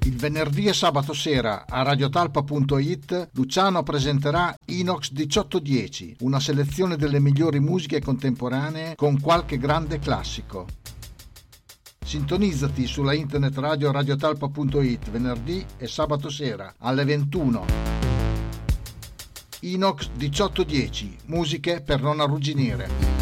Il venerdì e sabato sera a radiotalpa.it Luciano presenterà Inox 1810, una selezione delle migliori musiche contemporanee con qualche grande classico. Sintonizzati sulla internet radio radiotalpa.it venerdì e sabato sera alle 21. Inox 1810, musiche per non arrugginire.